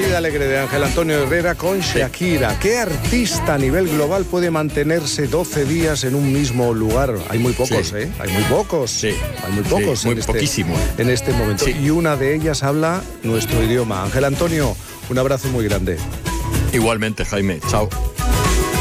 vida alegre de Ángel Antonio Herrera con Shakira. ¿Qué artista a nivel global puede mantenerse 12 días en un mismo lugar? Hay muy pocos, ¿eh? Hay muy pocos. Sí. Hay muy pocos. Muy poquísimo. En este momento. Sí. Y una de ellas habla nuestro idioma. Ángel Antonio, un abrazo muy grande. Igualmente, Jaime. Chao.